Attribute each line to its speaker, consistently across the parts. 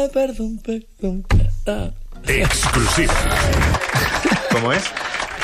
Speaker 1: Perdón, perdón.
Speaker 2: Exclusiva. ¿Cómo es?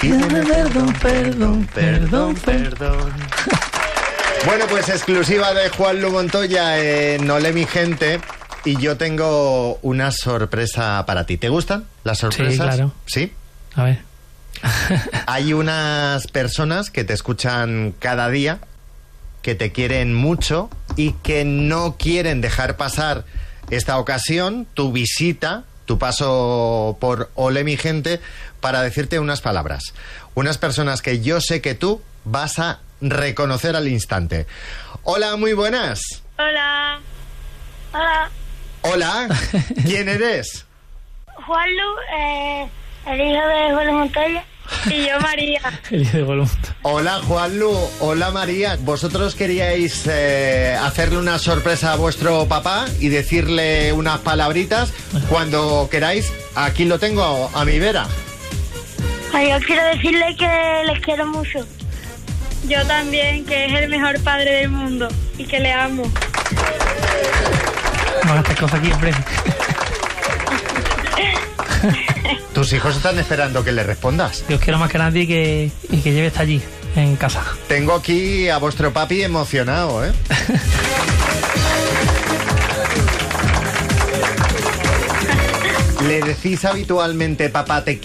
Speaker 1: Perdón.
Speaker 2: Bueno, pues exclusiva de Juanlu Montoya en Olé mi gente. Y yo tengo una sorpresa para ti. ¿Te gustan las sorpresas?
Speaker 1: Sí, claro.
Speaker 2: ¿Sí?
Speaker 1: A ver.
Speaker 2: Hay unas personas que te escuchan cada día, que te quieren mucho y que no quieren dejar pasar esta ocasión, tu visita, tu paso por Olé mi gente, para decirte unas palabras. Unas personas que yo sé que tú vas a reconocer al instante. Hola, muy buenas.
Speaker 3: Hola. Hola.
Speaker 2: Hola, ¿quién eres?
Speaker 3: Juanlu, el hijo de Juanlu Montoya. Y yo, María.
Speaker 1: El hijo de Gollum.
Speaker 2: Hola, Juanlu. Hola, María. ¿Vosotros queríais hacerle una sorpresa a vuestro papá y decirle unas palabritas? Cuando queráis, aquí lo tengo a mi vera.
Speaker 3: Yo quiero decirle que les quiero mucho. Yo también, que es el mejor padre del mundo y que le amo.
Speaker 1: Vamos a hacer cosas aquí en breve.
Speaker 2: Tus hijos están esperando que le respondas.
Speaker 1: Yo os quiero más que nadie y que lleve hasta allí, en casa.
Speaker 2: Tengo aquí a vuestro papi emocionado, ¿eh? ¿Le decís habitualmente, papá, te quiero?